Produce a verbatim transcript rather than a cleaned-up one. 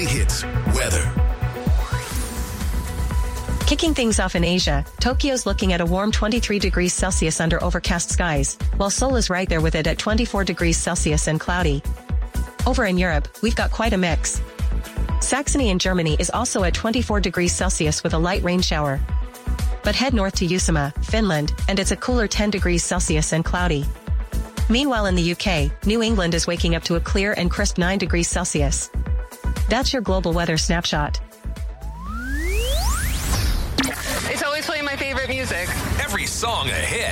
Daily Hits weather. Kicking things off in Asia, Tokyo's looking at a warm twenty-three degrees Celsius under overcast skies, while Seoul is right there with it at twenty-four degrees Celsius and cloudy. Over in Europe, we've got quite a mix. Saxony in Germany is also at twenty-four degrees Celsius with a light rain shower. But head north to Uusimaa, Finland, and it's a cooler ten degrees Celsius and cloudy. Meanwhile in the U K, New England is waking up to a clear and crisp nine degrees Celsius. That's your global weather snapshot. It's always playing my favorite music. Every song a hit.